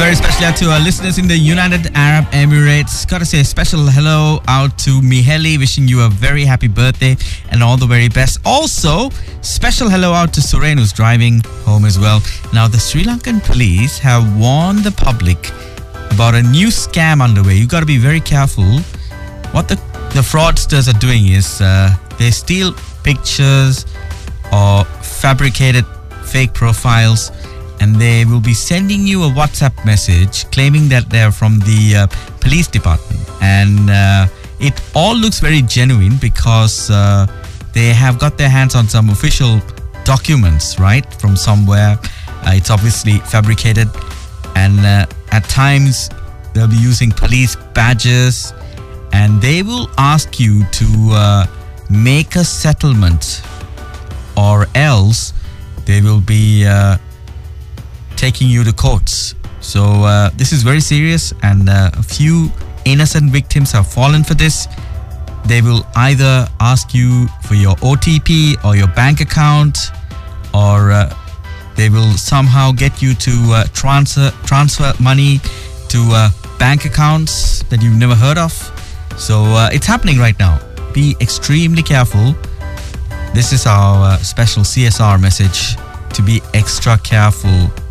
very special out to our listeners in the United Arab Emirates. Gotta say a special hello out to Miheli, wishing you a very happy birthday and all the very best. Also, special hello out to Suren, who's driving home as well. Now, the Sri Lankan police have warned the public about a new scam underway. You gotta be very careful. What the fraudsters are doing is they steal pictures or fabricated fake profiles, and they will be sending you a WhatsApp message claiming that they're from the police department. And it all looks very genuine because they have got their hands on some official documents, right, from somewhere. It's obviously fabricated, and at times they'll be using police badges, and they will ask you to make a settlement, or else they will be taking you to courts. So this is very serious, and a few innocent victims have fallen for this. They will either ask you for your OTP or your bank account, or they will somehow get you to transfer money to bank accounts that you've never heard of. So it's happening right now. Be extremely careful. This is our special CSR message, to be extra careful